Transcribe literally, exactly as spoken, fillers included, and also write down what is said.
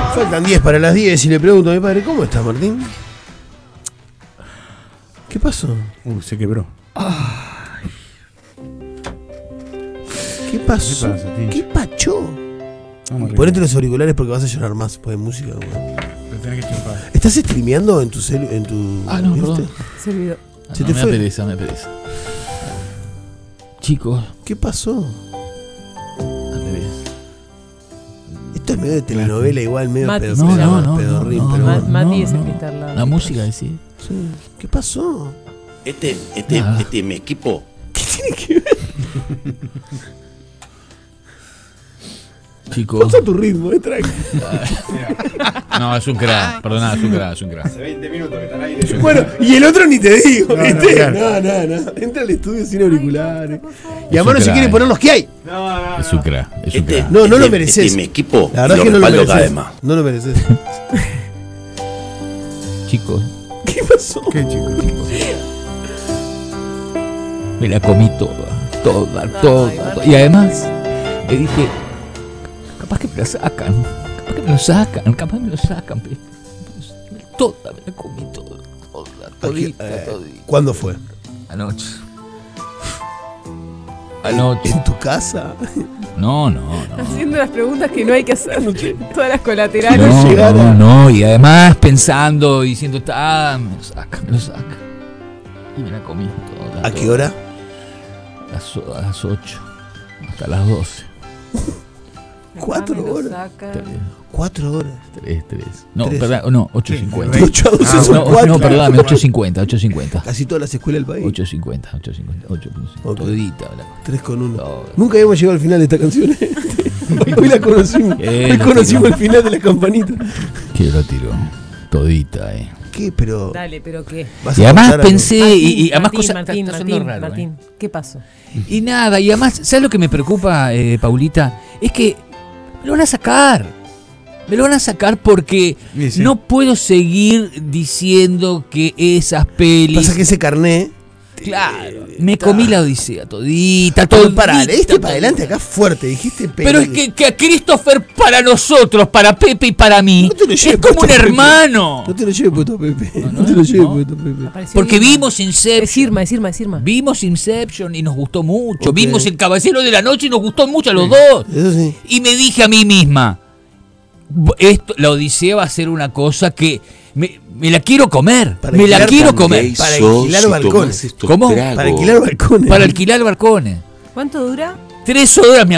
Faltan diez para las diez y le pregunto a mi padre, ¿cómo estás, Martín? ¿Qué pasó? Uh, se quebró. Ay. ¿Qué pasó? ¿Qué pasa, tío? ¿Qué pachó? Vamos Ponete los auriculares porque vas a llorar más después de música. Güey. Lo tenés que chupar. ¿Estás streameando en tu celu, en tu? Ah, no, ¿viste? perdón. Se olvidó. Ah, Se no, te me fue. da pereza, me da pereza. Chicos, ¿Qué pasó? al revés. Esto es medio de telenovela igual, medio Mati, pedo, se No, llama no, no, pedorrín, no, pero Ma- bueno. Mati es el no. que está al lado. La música, decís. Sí. ¿Qué pasó? Este, este, Nada. este, mi equipo. ¿Qué tiene que ver? Chicos. Pasa tu ritmo, eh, tranqui. No, es un crack. Perdona, es un crack, es un crack. Hace veinte minutos que está al aire. Bueno, y el otro ni te digo. No, ¿viste? no, No, claro. no, no. Entra al estudio sin auriculares. Y Es además no un se crack, quiere eh. poner los que hay. No, no, no. Es un crack, es un Este, crack. No, no este, lo mereces. Este, mi equipo. La verdad lo es que no lo respaldo cada mereces. vez más. No lo mereces. Chicos, ¿Qué pasó? Qué chico, chico. me la comí toda, toda, Ay, toda. Martín. toda. Y además, le dije, capaz que me la sacan, capaz que me lo sacan, capaz me lo sacan. Pero toda, me la comí toda, toda, todita, Aquí, eh, todita. ¿Cuándo fue? Anoche. Anoche. ¿En tu casa? No, no, no. Haciendo las preguntas que no hay que hacer. Todas las colaterales. No, llegar no, a- no, y además pensando y diciendo, ah, me lo saca, me lo saca. Y me la comí toda. ¿A qué toda. hora? A las, o- a las ocho, hasta las doce. Cuatro Acá me lo horas. saca. Tres, Cuatro horas. tres, tres. No, Tres. perdón, no, ocho cincuenta. De ocho a doce Ah, son No, cuatro. no, perdóname, ocho cincuenta, ocho cincuenta. Casi todas las escuelas del país. ocho cincuenta, ocho cincuenta, ocho Ok. todita. la- Tres con uno. toda. Nunca habíamos llegado al final de esta canción. ¿eh? Hoy la conocimos. Eh, Hoy la conocimos tiró. el final de la campanita. Que lo tiró, todita, eh. ¿Qué? Pero. Dale, pero ¿qué? ¿vas Y a además contar algo? pensé, y, y además Martín, cosas, Martín, está- está Martín, sonando raro, Martín, eh. ¿qué pasó? Y nada, y además, ¿sabes lo que me preocupa, eh, Paulita? Es que me lo van a sacar. Me lo van a sacar porque Sí, sí. no puedo seguir diciendo que esas pelis. Pasa que ese carné. Claro, me comí la Odisea todita, Todo todita. para, le diste para todita. adelante acá fuerte. Dijiste Pero es peli. que, que a Christopher para nosotros, para Pepe y para mí, No te lo es lleves como un puesto a Pepe. hermano. No te lo lleves puesto, Pepe. No, no, te lo lleves no. puesto, Pepe. Apareció Porque Irma. vimos Es Inception. Irma, es Irma, es Irma. Vimos Inception y nos gustó mucho. Ok. Vimos El Caballero de la Noche y nos gustó mucho a los dos. Eso sí. Y me dije a mí misma, esto, la Odisea va a ser una cosa que me, me la quiero comer. Para me la alquilar quiero también. comer. Para alquilar balcones. ¿Cómo? Para alquilar balcones. Para alquilar balcones. ¿Cuánto dura? Tres horas, mi